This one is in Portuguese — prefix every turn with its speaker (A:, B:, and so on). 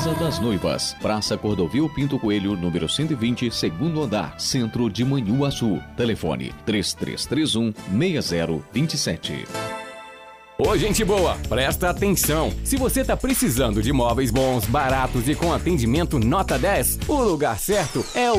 A: Casa das Noivas, Praça Cordovil Pinto Coelho, número 120, segundo andar, Centro de Manhuaçu. Telefone 3331-6027.
B: Ô, gente boa, presta atenção. Se você tá precisando de móveis bons, baratos e com atendimento nota 10, o lugar certo é o